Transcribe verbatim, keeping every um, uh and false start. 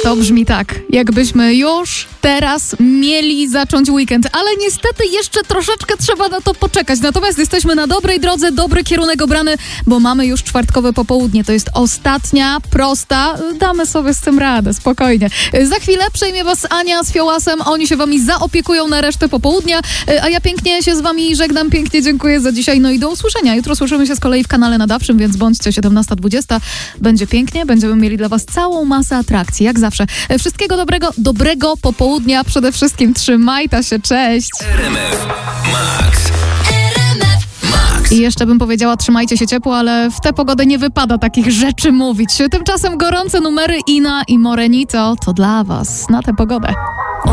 To brzmi tak, jakbyśmy już teraz mieli zacząć weekend, ale niestety jeszcze troszeczkę trzeba na to poczekać. Natomiast jesteśmy na dobrej drodze, dobry kierunek obrany, bo mamy już czwartkowe popołudnie. To jest ostatnia, prosta. Damy sobie z tym radę, spokojnie. Za chwilę przejmie was Ania z Fiołasem. Oni się wami zaopiekują na resztę popołudnia, a ja pięknie się z wami żegnam, pięknie dziękuję za dzisiaj. No i do usłyszenia. Jutro słyszymy się z kolei w kanale nadawczym, więc bądźcie siedemnasta dwadzieścia. Będzie pięknie, będziemy mieli dla was całą masę atrakcji, jak zawsze. Wszystkiego dobrego, dobrego popołudnia. Przede wszystkim trzymajta się, cześć. R M F Max. I jeszcze bym powiedziała, trzymajcie się ciepło, ale w tę pogodę nie wypada takich rzeczy mówić. Tymczasem gorące numery Ina i Morenito to dla was na tę pogodę.